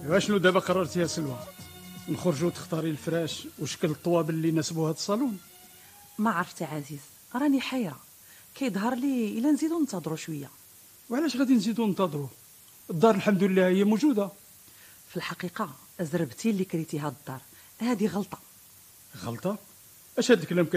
واشنو دابا قررتي يا سلوى؟ نخرجوا تختاري الفراش وشكل الطوابل اللي يناسبوا هذا الصالون؟ ما عرفتي عزيز، راني حيرة. كيظهر لي الا نزيدو ننتظروا شويه. وعلاش غادي نزيدو ننتظروا؟ الدار الحمد لله هي موجوده. في الحقيقه زربتي اللي كريتي هاد الدار، هذه غلطه. غلطه؟ اش هاد الكلام